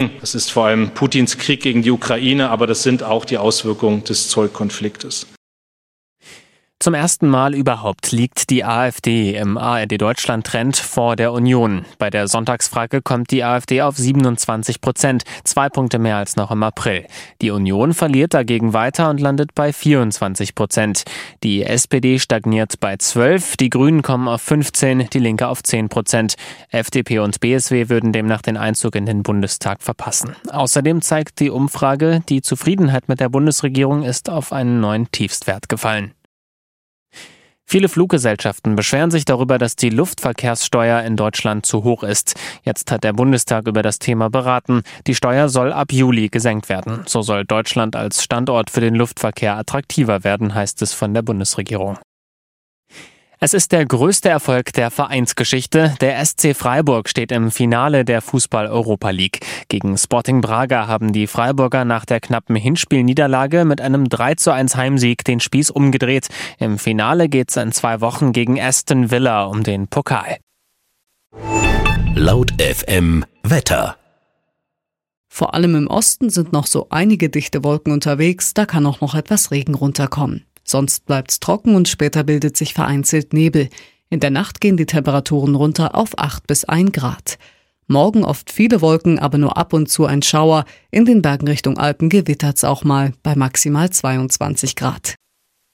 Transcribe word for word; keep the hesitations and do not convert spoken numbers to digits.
bringen. Das ist vor allem Putins Krieg gegen die Ukraine, aber das sind auch die Auswirkungen des Zollkonfliktes. Zum ersten Mal überhaupt liegt die AfD im A R D-Deutschland-Trend vor der Union. Bei der Sonntagsfrage kommt die AfD auf siebenundzwanzig Prozent, zwei Punkte mehr als noch im April. Die Union verliert dagegen weiter und landet bei vierundzwanzig Prozent. Die S P D stagniert bei zwölf, die Grünen kommen auf fünfzehn, die Linke auf zehn Prozent. F D P und B S W würden demnach den Einzug in den Bundestag verpassen. Außerdem zeigt die Umfrage, die Zufriedenheit mit der Bundesregierung ist auf einen neuen Tiefstwert gefallen. Viele Fluggesellschaften beschweren sich darüber, dass die Luftverkehrssteuer in Deutschland zu hoch ist. Jetzt hat der Bundestag über das Thema beraten. Die Steuer soll ab Juli gesenkt werden. So soll Deutschland als Standort für den Luftverkehr attraktiver werden, heißt es von der Bundesregierung. Es ist der größte Erfolg der Vereinsgeschichte. Der S C Freiburg steht im Finale der Fußball-Europa League. Gegen Sporting Braga haben die Freiburger nach der knappen Hinspielniederlage mit einem drei zu eins Heimsieg den Spieß umgedreht. Im Finale geht's in zwei Wochen gegen Aston Villa um den Pokal. Laut F M Wetter. Vor allem im Osten sind noch so einige dichte Wolken unterwegs, da kann auch noch etwas Regen runterkommen. Sonst bleibt's trocken und später bildet sich vereinzelt Nebel. In der Nacht gehen die Temperaturen runter auf acht bis ein Grad. Morgen oft viele Wolken, aber nur ab und zu ein Schauer. In den Bergen Richtung Alpen gewittert's auch mal bei maximal zweiundzwanzig Grad.